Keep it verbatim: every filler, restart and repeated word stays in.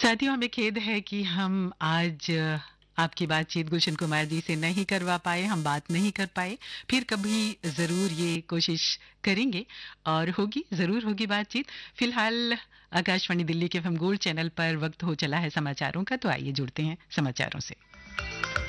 साथियों, हमें खेद है कि हम आज अ, आपकी बातचीत गुलशन कुमार जी से नहीं करवा पाए, हम बात नहीं कर पाए। फिर कभी ज़रूर ये कोशिश करेंगे और होगी, ज़रूर होगी बातचीत। फिलहाल आकाशवाणी दिल्ली के एफ एम गोल्ड चैनल पर वक्त हो चला है समाचारों का, तो आइए जुड़ते हैं समाचारों से।